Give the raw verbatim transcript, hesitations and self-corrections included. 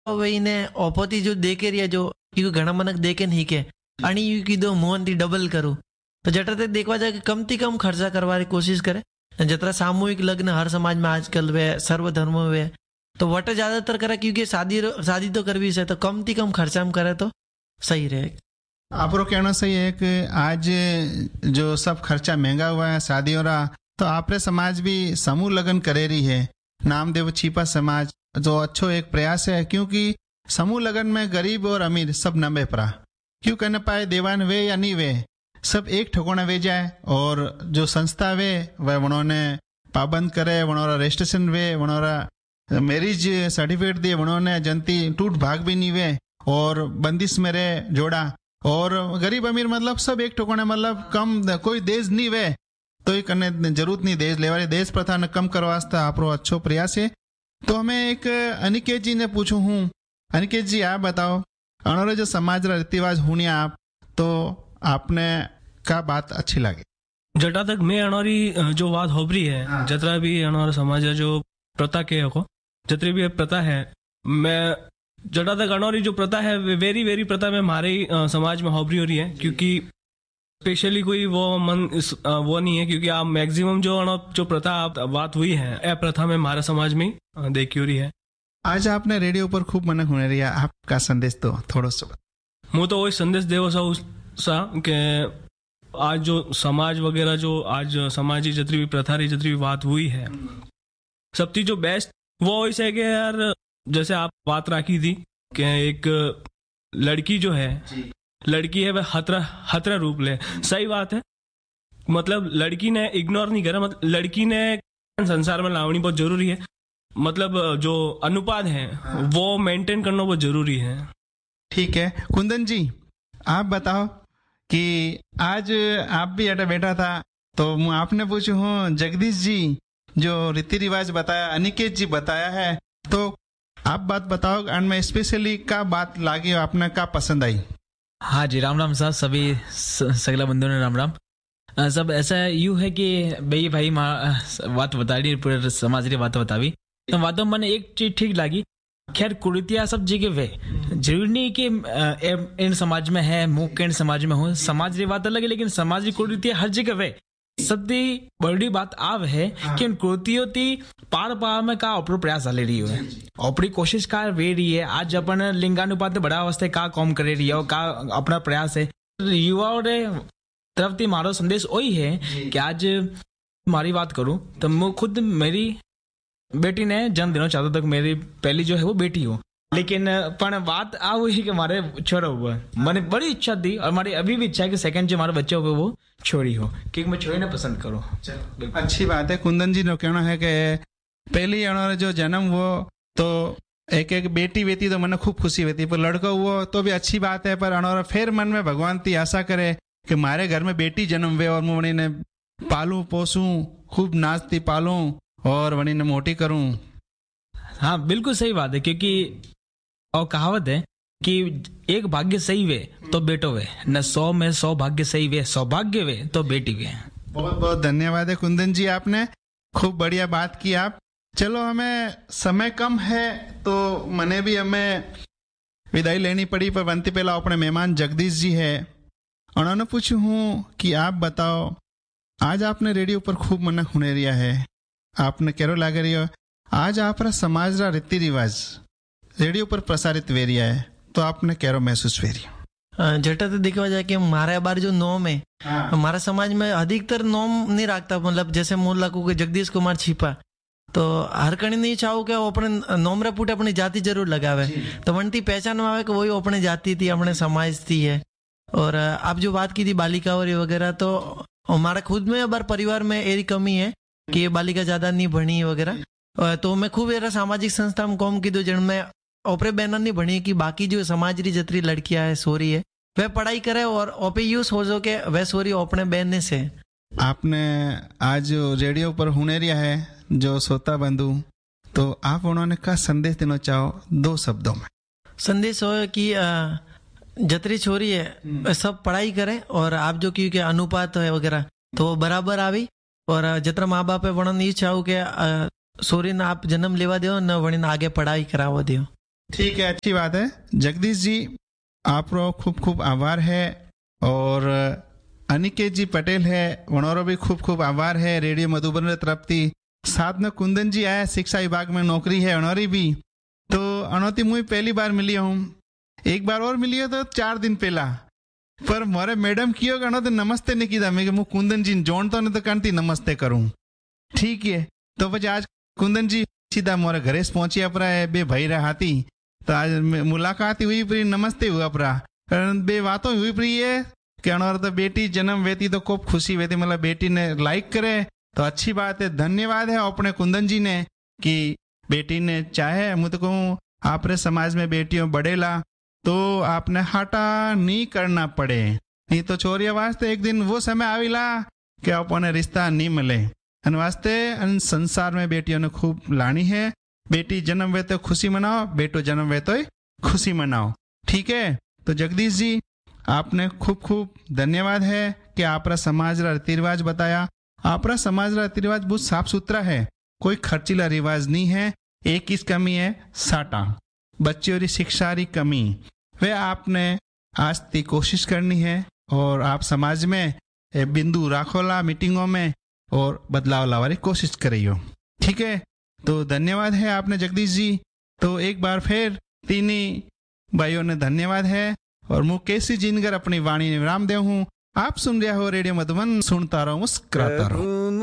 वही ने ओपोती जो देखे रही जो क्योंकि घना मनक देखे नहीं के आणि यू कीधो मोहन थी डबल करूँ तो जटा ते देखवा जाए कि कम थी कम खर्चा करवाने कोशिश करे। जतरा सामूहिक लग्न हर समाज में आजकल वे सर्वधर्म वे तो वट ज्यादातर करे क्योंकि शादी शादी तो करवी से तो कम थी कम खर्चा में करे तो सही रहे। आपरो कहना सही है कि आज जो सब खर्चा महंगा हुआ है शादियों रा तो आपरे समाज भी समूह लगन करे रही है। नामदेव छिपा समाज जो अच्छो एक प्रयास है क्योंकि समूह लगन में गरीब और अमीर सब नबे परा क्यों कहने पाए देवान वे या नहीं वे सब एक ठिकाना वे जाए और जो संस्था वे वह उन्होंने पाबंद करे वनोरा रजिस्ट्रेशन वे वनोरा मैरिज सर्टिफिकेट दिए उन्होंने जनती टूट भाग भी नहीं वे और बंदिश में रहे जोड़ा और गरीब अमीर मतलब सब एक ठिकाने मतलब कम कोई देश नहीं वे तो ये करने जरूरत नहीं देश लेवारे देश प्रथा ने कम करवास्ता आपरो अच्छो प्रयास है। तो हमें एक अनिकेत जी ने पूछू हूँ, अनिकेत जी आप बताओ अनोरे जो समाज रा रीति रिवाज हुनी आप तो आपने का बात अच्छी लगी? जटा तक मैं अनोरी जो बात होबरी है हाँ। जतरा भी अनोर समाज जो प्रथा के को जतरी भी प्रथा है मैं जटा तक अनोरी जो प्रथा है वेरी वेरी प्रथा में हमारे समाज में होबरी हो रही है क्योंकि स्पेशली कोई वो मन इस, वो नहीं है क्योंकि आप मैक्सिमम जो जो प्रथा बात हुई है ए प्रथा में हमारे समाज में देखी हो रही है। आज आपने रेडियो पर खूब मनक होने रही है आपका संदेश तो थोड़ा सा मैं तो वही संदेश देव सा, सा कि आज जो समाज वगैरह जो आज समाजी जतरी भी प्रथा रही जतरी भी बात हुई है सबकी जो बेस्ट वो वैसे है कि यार जैसे आप बात रखी थी कि एक लड़की जो है लड़की है वह खतरा खतरा रूप ले सही बात है मतलब लड़की ने इग्नोर नहीं करा मतलब लड़की ने संसार में लावनी बहुत जरूरी है मतलब जो अनुपात है वो मेंटेन करना बहुत जरूरी है। ठीक है कुंदन जी आप बताओ कि आज आप भी अटा बैठा था तो मैं आपने पूछू हूँ जगदीश जी जो रीति रिवाज बताया अनिकेत जी बताया है तो आप बात बताओ एंड में स्पेशली क्या बात लागी आपने क्या पसंद आई? हाँ जी राम राम साहब सभी सगला बंधुओं ने राम राम। आ, सब ऐसा यूं है कि भाई भाई बात बता रही पूरे समाज की बात बतावी तो बातों मैंने एक चीज ठीक लगी खैर कुरीतियां सब जगह वे जरूरी नहीं कि इन समाज में है मुख के इन समाज में हो समाज की बात अलग है लेकिन समाज की कुरीतियां हर जगह वे सबसे बड़ी बात आव है कि उन कुरीतियों की पार पार में का अपरो प्रयास ले रही है अपनी कोशिश का वे रही है आज अपन लिंगानुपात बड़ा अवस्था का कम करे रही है का अपना प्रयास है युवाओं रे तरफ थी मारो संदेश वही है कि आज हमारी बात करूं तो मैं खुद मेरी बेटी ने जन्म दिनों चाहता तक मेरी पहली जो है वो बेटी हो लेकिन पर बात आ हुई कि हमारे छोरा हुआ मैंने बड़ी इच्छा थी और हमारी अभी भी इच्छा है कि सेकंड जो हमारे बच्चे हुए वो छोरी हो क्योंकि मैं छोरी ने पसंद करूँ। अच्छी बात है कुंदन जी ने कहना है कि पहली जो जन्म वो तो एक एक बेटी बेटी तो मन खूब खुशी होती पर लड़का हुआ तो भी अच्छी बात है पर अनोरा फिर मन में भगवान की आशा करे कि हमारे घर में बेटी जन्म हुए और मैं वनी ने पालू पोसूं खूब नाचती पालूं और वनी ने मोटी करूं। हाँ बिल्कुल सही बात है क्योंकि और कहावत है कि एक भाग्य सही वे तो बेटो वे न सौ में सौ भाग्य सही वे सौभाग्य वे तो बेटी वे। बहुत बहुत धन्यवाद है कुंदन जी आपने खूब बढ़िया बात की आप। चलो हमें समय कम है तो मने भी हमें विदाई लेनी पड़ी पर बनती पहला अपने मेहमान जगदीश जी है उन्होंने पूछू हूँ कि आप बताओ आज आपने रेडियो पर खूब मनक होने रिया है आपने कैरो लाग रही हो आज आप समाज रा रीति रिवाज रेडियो पर प्रसारित वे रिया है तो आपने कैरो महसूस वे रिया? जटा तो देखा जाए कि हमारे बार जो नोम है हाँ। हमारे समाज में अधिकतर नोम नहीं रखता मतलब जैसे मोहल्ला को जगदीश कुमार छिपा तो हर कणी नहीं चाहो कि अपने नोमरा पुट अपनी जाति जरूर लगावे तो वनती पहचान में आवे कि वही अपने जाति थी अपने समाज थी है। और आप जो बात की थी बालिका और वगैरह तो हमारा खुद में बार परिवार में एरी कमी है कि ये बालिका ज्यादा नहीं भणी वगैरह तो मैं खूब एरा सामाजिक संस्था में कॉम की दो जिनमें ओपरे बैनर नहीं बनी कि बाकी जो समाज री जतरी लड़कियां है सोरी है वह पढ़ाई करे और ओपे यूज हो जो के वह सोरी अपने बहने से। आपने आज रेडियो पर हुनेरिया है जो श्रोता बंधु तो आप उन्होंने क्या संदेश देना चाहो दो शब्दों में? संदेश हो कि जतरी छोरी है सब पढ़ाई करे और आप जो क्योंकि अनुपात है वगैरह तो वो बराबर आवी और जतरा माँ बाप है वणन ये चाहो के सोरी ना आप जन्म लेवा दो न वणी आगे पढ़ाई करावा दो। ठीक है, अच्छी बात है जगदीश जी, आपरो खूब खूब आभार है। और अनिकेत जी पटेल है वनोरो भी खूब खूब आभार है रेडियो मधुबन रे तरफती। साथ में कुंदन जी आया, शिक्षा विभाग में नौकरी है अनोरी भी। तो अनोती मुझे पहली बार मिली हूँ, एक बार और मिली हो तो चार दिन पहला, पर मोरे मैडम कियो गणो तो नमस्ते नहीं कीधा। मैं कि कुंदन जी जोन तो नहीं तो करती नमस्ते करूं। ठीक है, तो પછી आज कुंदन जी सीधा मोरे घरे पहुंची अपरा है बे भाई रहा हाथी। तो आज मुलाकात हुई परी, नमस्ते हुआ अपरा, बे बातों हुई परी है कि अनोर तो बेटी जन्म वेती तो खूब खुशी वेती, मतलब बेटी ने लाइक करे तो अच्छी बात है। धन्यवाद है अपने कुंदन जी ने कि बेटी ने चाहे, मैं तो कहूँ आपरे समाज में बेटियों बढ़ेला तो आपने हाटा नहीं करना पड़े, नहीं तो चोरिया वास्ते एक दिन वो समय आविला कि अपने रिश्ता नहीं मिले। अन वास्ते अन संसार में बेटियों ने खूब लानी है। बेटी जन्म वे तो खुशी मनाओ, बेटो जन्म वे तो खुशी मनाओ। ठीक है, तो जगदीश जी आपने खूब खूब धन्यवाद है कि आपरा समाज रा रीति रिवाज बताया। आपरा समाज रा रीति रिवाज बहुत साफ सुथरा है, कोई खर्चीला रिवाज नहीं है। एक ही कमी है साटा, बच्चों की शिक्षा की कमी, वे आपने आज की कोशिश करनी है और आप समाज में बिंदु राखोला मीटिंगों में और बदलाव लाने की कोशिश करियो। ठीक है, तो धन्यवाद है आपने जगदीश जी। तो एक बार फिर तीनी भाइयों ने धन्यवाद है और मुकेश जिनगर अपनी वाणी विराम दे हूँ। आप सुन रहे हो रेडियो मधुबन, सुनता रहो मुस्कुराता रहो।